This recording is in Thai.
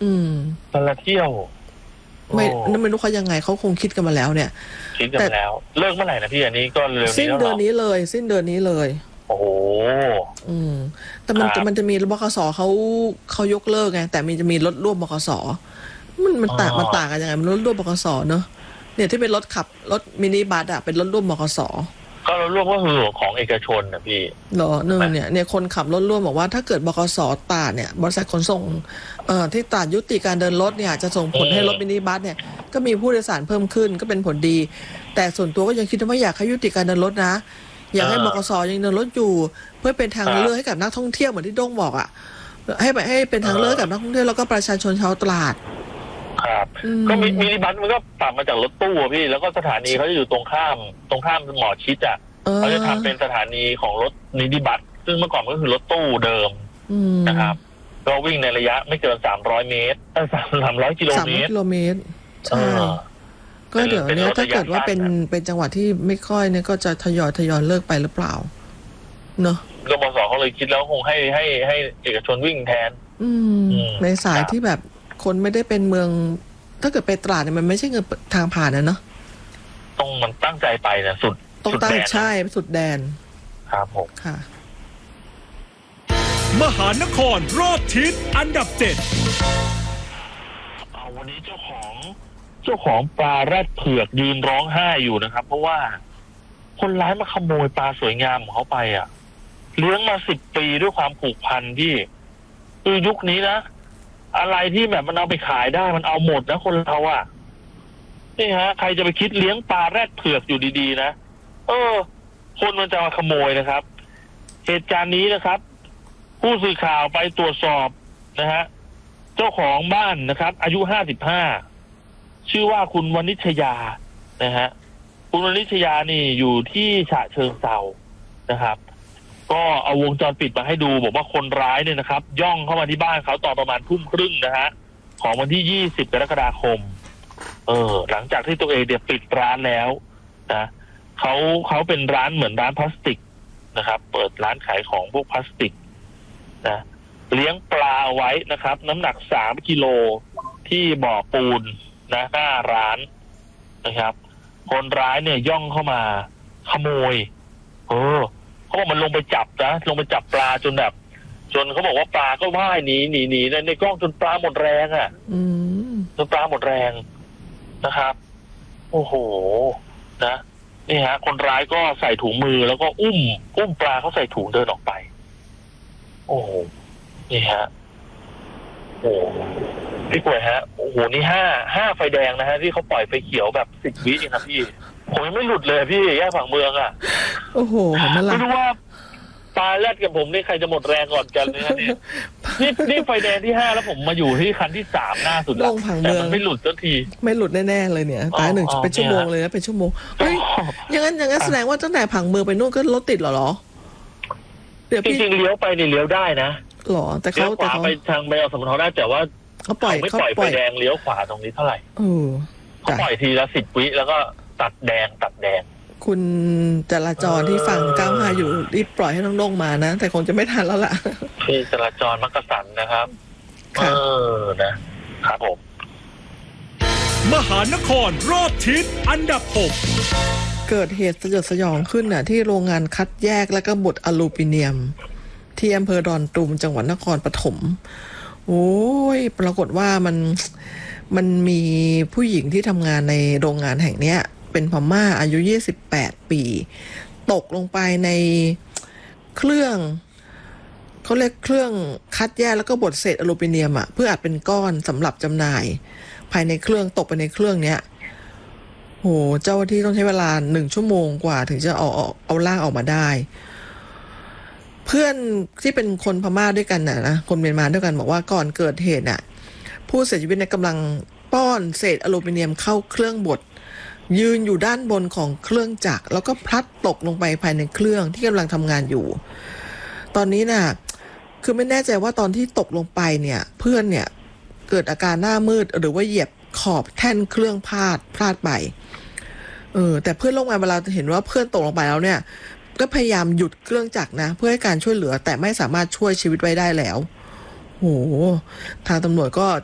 คนละเที่ยวไม่รู้เขายังไงเขาคงคิดกันมาแล้วเนี่ยคิดกันแล้วเลิกเมื่อไหร่นะพี่อันนี้ก็เร็วนี้สิ้นเดือนนี้เลยสิ้นเดือนนี้เลยโอ้โหแต่มันจะมีบขสเขายกเลิกไงแต่จะมีรถร่วมบขสมันต่างกันยังไงมันรถร่วมบขสเนอะเนี่ยที่เป็นรถขับรถมินิบัสอะเป็นรถร่วมบขสก็รถร่วมก็คือของเอกชนนะพี่เหรอเนี่ยคนขับรถร่วมบอกว่าถ้าเกิดบขสตราดเนี่ยบริษัทขนส่งที่ตราดยุติการเดินรถเนี่ยจะส่งผลให้รถมินิบัสเนี่ยก็มีผู้โดยสารเพิ่มขึ้นก็เป็นผลดีแต่ส่วนตัวก็ยังคิดว่าอยากให้ยุติการเดินรถนะอยากให้บขสยังเดินรถอยู่เพื่อเป็นทางเลือกให้กับนักท่องเที่ยวเหมือนที่ด้งบอกอ่ะให้เป็นทางเลือกกับนักท่องเที่ยวแล้วก็ประชาชนชาวตราดครับก็มินิบัสมันก็ปรับมาจากรถตู้พี่แล้วก็สถานีเขาจะอยู่ตรงข้ามหมอชิดอ่ะเขาจะทำเป็นสถานีของรถมินิบัสซึ่งเมื่อก่อนก็คือรถตู้เดิมนะครับก็วิ่งในระยะไม่เกิน300 เมตร300 กิโลเมตรใช่ก็เดี๋ยวนี้ถ้าเกิดว่าเป็นจังหวัดที่ไม่ค่อยเนี่ยก็จะทยอยเลิกไปหรือเปล่าเนอะรมสเขาเลยคิดแล้วคงให้เอกชนวิ่งแทนในสายที่แบบคนไม่ได้เป็นเมืองถ้าเกิดไปตราดเนี่ยมันไม่ใช่เงินทางผ่านนะเนาะต้องมันตั้งใจไปนะสุดตั้งใช่สุดแดนครับผมค่ะมหานครรอบทิศอันดับ7 วันนี้เจ้าของปลาแรดเผือกยืนร้องไห้อยู่นะครับเพราะว่าคนร้ายมาขโมยปลาสวยงามของเขาไปอ่ะเลี้ยงมา10 ปีด้วยความผูกพันที่คือยุคนี้นะอะไรที่แบบมันเอาไปขายได้มันเอาหมดนะคนเราอ่ะนี่ฮะใครจะไปคิดเลี้ยงปลาแรดเผือกอยู่ดีๆนะคนมันจะมาขโมยนะครับเหตุการณ์นี้นะครับผู้สื่อข่าวไปตรวจสอบนะฮะเจ้าของบ้านนะครับอายุ55ชื่อว่าคุณวณิชยานะฮะคุณวณิชยานี่อยู่ที่ฉะเชิงเทรานะครับก็เอาวงจรปิดมาให้ดูบอกว่าคนร้ายเนี่ยนะครับย่องเข้ามาที่บ้านเขาตอนประมาณ 20:30นะฮะของวันที่20 กรกฎาคมหลังจากที่ตัวเองเนี่ยปิดร้านแล้วนะเขาเป็นร้านเหมือนร้านพลาสติกนะครับเปิดร้านขายของพวกพลาสติกนะเลี้ยงปลาไว้นะครับน้ำหนัก3 กิโลที่บ่อปูนนะหน้าร้านนะครับคนร้ายเนี่ยย่องเข้ามาขโมยเขาบอกมันลงไปจับปลาจนเขาบอกว่าปลาก็ว่ายหนีในกล้องจนปลาหมดแรงอ่ะจนปลาหมดแรงนะครับโอ้โหนะนี่ฮะคนร้ายก็ใส่ถุงมือแล้วก็อุ้มปลาเขาใส่ถุงเดินออกไปโอ้โหนี่ฮะโอ้พี่ป่วยฮะโอ้โหนี่ห้าไฟแดงนะฮะที่เขาปล่อยไฟเขียวแบบ10 วิเองครับพี่ผมยังไม่หลุดเลยพี่แยกฝั่งเมืองอ่ะโอ้โหไม่รู้ว่าปลาแรดกับผมนี่ใครจะหมดแรงก่อนกันเนี่ยนี่ไฟแดงที่5แล้วผมมาอยู่ที่คันที่3หน้าสุดแล้วแต่มันไม่หลุดสักทีไม่หลุดแน่ๆเลยเนี่ยตายเป็นชั่วโมงเลยนะเป็นชั่วโมงเฮ้ยอย่างนั้นแสดงว่าตั้งแต่ผังเมืองไปนู่นก็รถติดเหรอจริงๆเลี้ยวไปนี่เลี้ยวได้นะหรอแต่เขาไปทางไปเอาสมรภูมิได้แต่ว่าเขาไม่ปล่อยไฟแดงเลี้ยวขวาตรงนี้เท่าไหร่เขาปล่อยทีละ10 วิแล้วก็ตัดแดงคุณจราจรที่ฝั่ง95อยู่รีบปล่อยให้น้องๆมานะแต่คงจะไม่ทันแล้วล่ะที่จราจรมักกะสันนะครับนะครับผมมหานครรอบทิศอันดับ 6เกิดเหตุสยดสยองขึ้นน่ะที่โรงงานคัดแยกและก็บดอลูมิเนียมที่อำเภอดอนตูมจังหวัดนครปฐมโอ้ยปรากฏว่ามันมีผู้หญิงที่ทำงานในโรงงานแห่งเนี้ยเป็นพม่าอายุ28 ปีตกลงไปในเครื่องเขาเรียกเครื่องคัดแยกแล้วก็บดเศษอลูมิเนียมอ่ะเพื่ออัดเป็นก้อนสำหรับจำหน่ายภายในเครื่องตกไปในเครื่องเนี้ยโหเจ้าหน้าที่ต้องใช้เวลา1 ชั่วโมงกว่าถึงจะเอาร่างออกมาได้เพื่อนที่เป็นคนพม่าด้วยกันนะคนเมียนมาด้วยกันบอกว่าก่อนเกิดเหตุน่ะผู้เสียชีวิตกำลังป้อนเศษอลูมิเนียมเข้าเครื่องบดยืนอยู่ด้านบนของเครื่องจักรแล้วก็พลัดตกลงไปภายในเครื่องที่กำลังทำงานอยู่ตอนนี้น่ะคือไม่แน่ใจว่าตอนที่ตกลงไปเนี่ยเพื่อนเนี่ยเกิดอาการหน้ามืดหรือว่าเหยียบขอบแท่นเครื่องพลาดไปแต่เพื่อนร่วมงานเวลาเห็นว่าเพื่อนตกลงไปแล้วเนี่ยก็พยายามหยุดเครื่องจักรนะเพื่อให้การช่วยเหลือแต่ไม่สามารถช่วยชีวิตไว้ได้แล้วโหทางตำรวจก็